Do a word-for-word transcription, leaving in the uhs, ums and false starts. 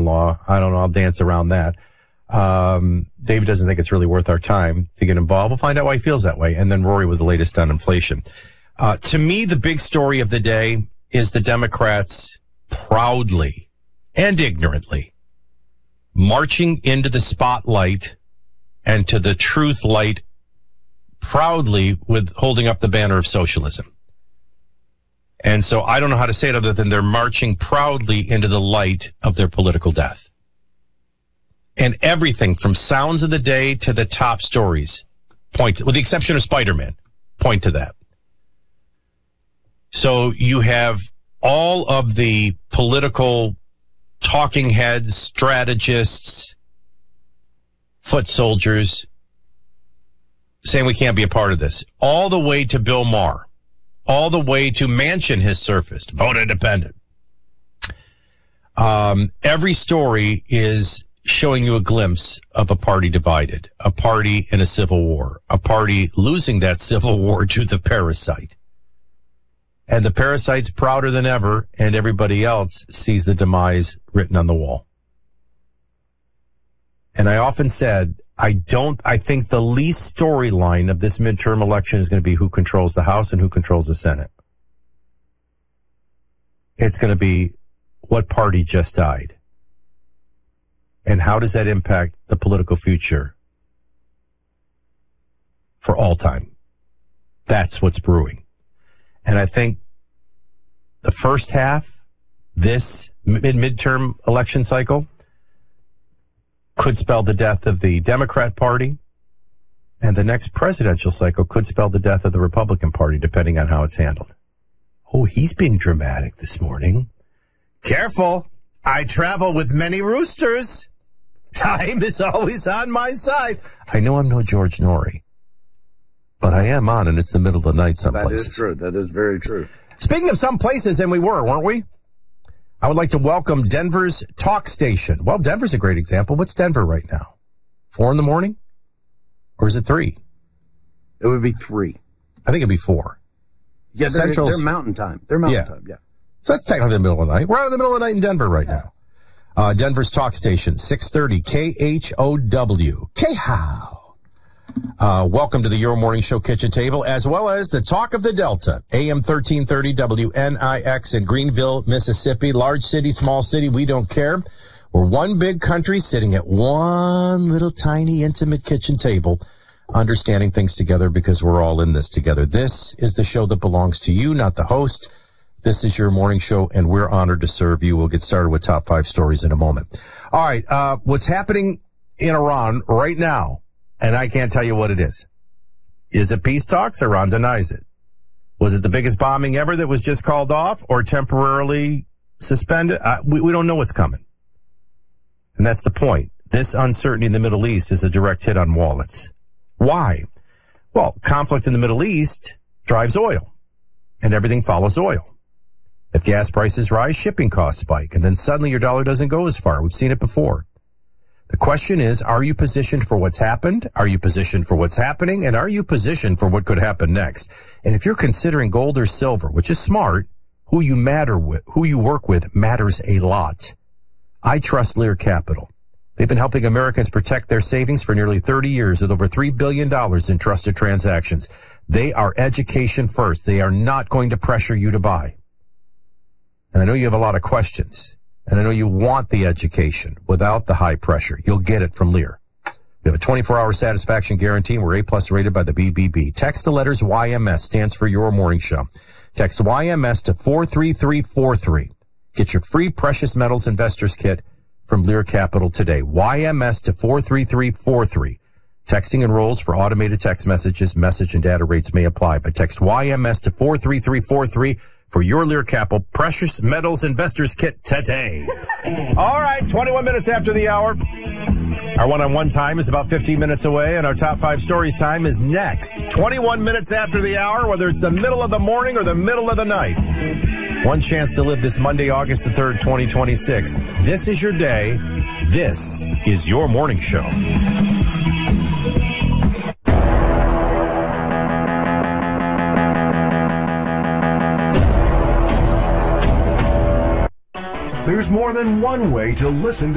father-in-law. I don't know. I'll dance around that. Um, David doesn't think it's really worth our time to get involved. We'll find out why he feels that way. And then Rory with the latest on inflation. Uh, to me, the big story of the day is the Democrats proudly and ignorantly marching into the spotlight and to the truth light proudly with holding up the banner of socialism. And so I don't know how to say it other than they're marching proudly into the light of their political death. And everything from sounds of the day to the top stories point, with the exception of Spider-Man, point to that. So you have all of the political talking heads, strategists, foot soldiers saying we can't be a part of this, all the way to Bill Maher, all the way to Manchin has surfaced, vote independent. Um, every story is showing you a glimpse of a party divided, a party in a civil war, a party losing that civil war to the parasite. And the parasite's prouder than ever, and everybody else sees the demise written on the wall. And I often said, I don't, I think the least storyline of this midterm election is going to be who controls the House and who controls the Senate. It's going to be what party just died. And how does that impact the political future for all time? That's what's brewing. And I think the first half, this mid midterm election cycle, could spell the death of the Democrat Party, and the next presidential cycle could spell the death of the Republican Party, depending on how it's handled. Oh, he's being dramatic this morning. Careful. I travel with many roosters. Time is always on my side. I know I'm no George Norrie, but I am on, and it's the middle of the night some places. That is true. That is very true. Speaking of some places, and we were, weren't we? I would like to welcome Denver's talk station. Well, Denver's a great example. What's Denver right now? Four in the morning? Or is it three? It would be three. I think it'd be four. Yeah, they're, they're mountain time. They're mountain yeah. time, yeah. So that's technically the middle of the night. We're out in the middle of the night in Denver right yeah. now. Uh, Denver's talk station, six thirty K H O W. K-How. Uh, welcome to the Euro Morning Show kitchen table, as well as the Talk of the Delta, A M thirteen thirty W N I X in Greenville, Mississippi. Large city, small city, we don't care. We're one big country sitting at one little tiny intimate kitchen table, understanding things together because we're all in this together. This is the show that belongs to you, not the host. This is your morning show, and we're honored to serve you. We'll get started with top five stories in a moment. All right, uh, what's happening in Iran right now, and I can't tell you what it is. Is it peace talks? Iran denies it. Was it the biggest bombing ever that was just called off or temporarily suspended? Uh, we, we don't know what's coming. And that's the point. This uncertainty in the Middle East is a direct hit on wallets. Why? Well, conflict in the Middle East drives oil, and everything follows oil. If gas prices rise, shipping costs spike, and then suddenly your dollar doesn't go as far. We've seen it before. The question is, are you positioned for what's happened? Are you positioned for what's happening? And are you positioned for what could happen next? And if you're considering gold or silver, which is smart, who you matter with, who you work with matters a lot. I trust Lear Capital. They've been helping Americans protect their savings for nearly thirty years with over three billion dollars in trusted transactions. They are education first. They are not going to pressure you to buy. And I know you have a lot of questions, and I know you want the education without the high pressure. You'll get it from Lear. We have a twenty-four hour satisfaction guarantee, and we're A-plus rated by the B B B. Text the letters Y M S, stands for Your Morning Show. Text Y M S to four three three four three. Get your free Precious Metals Investors Kit from Lear Capital today. Y M S to four three three four three. Texting enrolls for automated text messages. Message and data rates may apply, but text Y M S to four three three four three for your Lear Capital Precious Metals Investors Kit today. All right, twenty-one minutes after the hour. Our one-on-one time is about fifteen minutes away, and our top five stories time is next. twenty-one minutes after the hour, whether it's the middle of the morning or the middle of the night. One chance to live this Monday, August the third, twenty twenty-six. This is your day. This is your morning show. There's more than one way to listen to